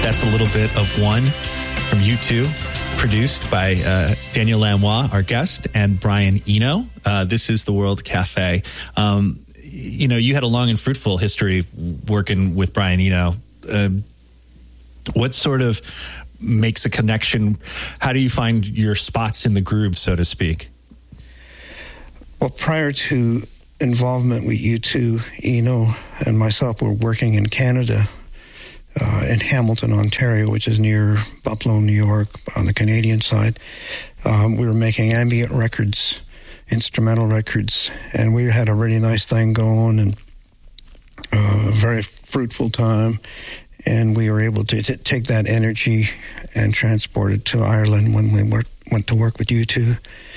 That's a little bit of One from U2, produced by Daniel Lanois, our guest, and Brian Eno. This is the World Cafe. You had a long and fruitful history working with Brian Eno. What sort of makes a connection? How do you find your spots in the groove, so to speak? Well, prior to involvement with U2, Eno and myself were working in Canada, in Hamilton, Ontario, which is near Buffalo, New York, on the Canadian side. We were making ambient records, instrumental records, and we had a really nice thing going and a very fruitful time. And we were able to take that energy and transport it to Ireland when we went to work with U2.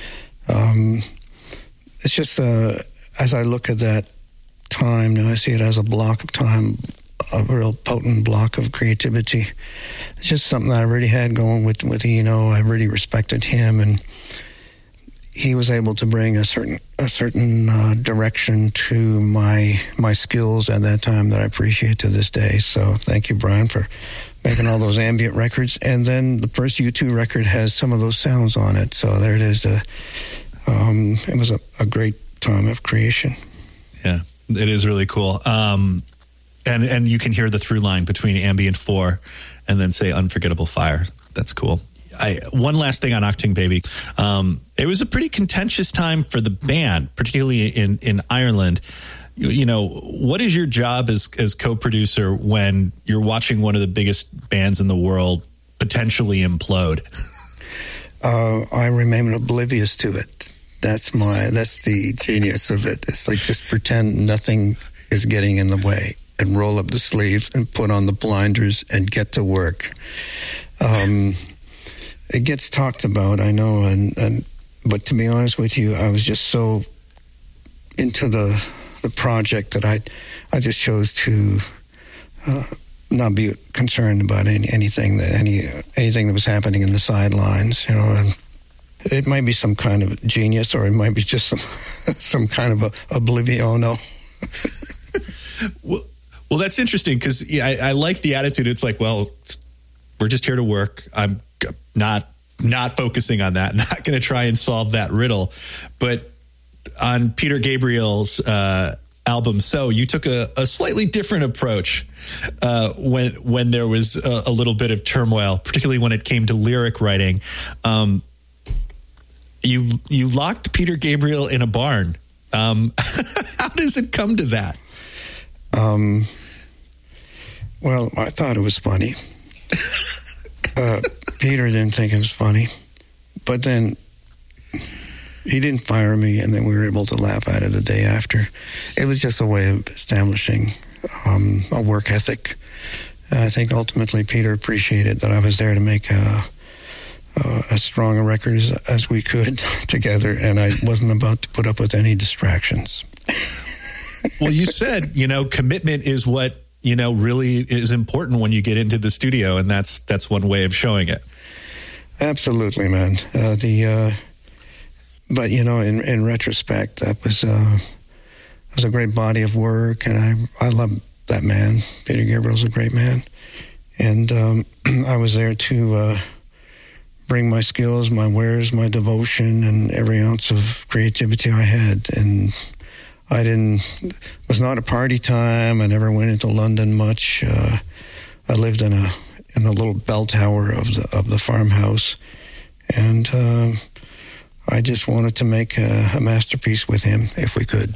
It's just, as I look at that time, now I see it as a block of time, a real potent block of creativity. It's just something that I really had going with Eno. I really respected him, and he was able to bring a certain direction to my skills at that time that I appreciate to this day. So thank you, Brian, for making all those ambient records. And then the first U2 record has some of those sounds on it. So there it is. It was a great time of creation. Yeah, it is really cool. And you can hear the through line between Ambient 4 and then, say, Unforgettable Fire. That's cool. One last thing on Achtung Baby. It was a pretty contentious time for the band, particularly in Ireland. What is your job as co-producer when you're watching one of the biggest bands in the world potentially implode? I remain oblivious to it. That's the genius of it. It's like, just pretend nothing is getting in the way and roll up the sleeves and put on the blinders and get to work. It gets talked about, I know, but to be honest with you, I was just so into the project that I just chose to not be concerned about anything that was happening in the sidelines. It might be some kind of genius, or it might be just some kind of oblivion. Oh no. Well, that's interesting, because I like the attitude. It's like, well, we're just here to work. I'm not focusing on that. Not going to try and solve that riddle. But on Peter Gabriel's album, So, you took a slightly different approach when there was a little bit of turmoil, particularly when it came to lyric writing. You locked Peter Gabriel in a barn. How does it come to that? Well, I thought it was funny. Peter didn't think it was funny, but then he didn't fire me, and then we were able to laugh at it the day after. It was just a way of establishing a work ethic. And I think ultimately Peter appreciated that I was there to make as strong a record as we could together, and I wasn't about to put up with any distractions. Well, you said, commitment is what, really is important when you get into the studio, and that's one way of showing it. Absolutely, man. But in retrospect, that was a great body of work, and I love that man. Peter Gabriel's a great man, and I was there to bring my skills, my wares, my devotion, and every ounce of creativity I had, and it was not a party time. I never went into London much. I lived in the little bell tower of the farmhouse, and I just wanted to make a masterpiece with him if we could.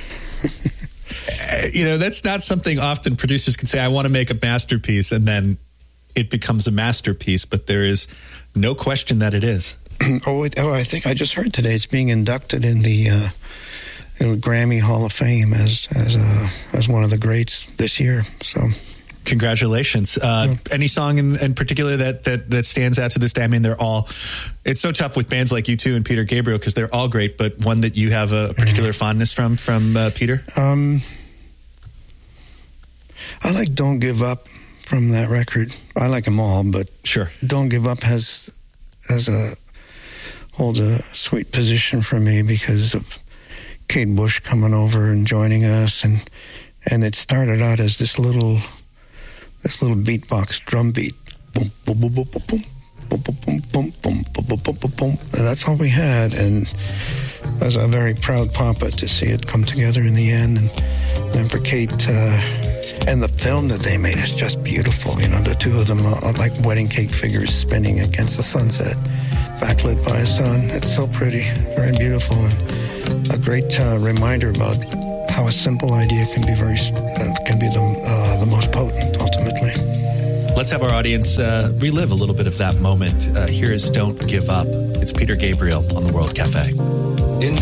That's not something often producers can say. I want to make a masterpiece, and then it becomes a masterpiece. But there is no question that it is. I think I just heard today it's being inducted in the Grammy Hall of Fame as one of the greats this year. So, congratulations. Any song in particular that stands out to this day? I mean, they're all. It's so tough with bands like U2 and Peter Gabriel because they're all great, but one that you have a particular fondness from Peter. I like "Don't Give Up" from that record. I like them all, but sure, "Don't Give Up" holds a sweet position for me because of Kate Bush coming over and joining us, and it started out as this little this little beatbox drum beat. Boom, boom, boom, boom, boom, boom. Boom, boom, boom, boom, boom, boom, boom, boom, boom, boom. And that's all we had. And I was a very proud papa to see it come together in the end. And then for Kate, and the film that they made is just beautiful. You know, the two of them are like wedding cake figures spinning against the sunset, backlit by a sun. It's so pretty, very beautiful, and a great reminder about how a simple idea can be the most potent ultimately. Let's have our audience relive a little bit of that moment. Here is Don't Give Up. It's Peter Gabriel on the World Cafe.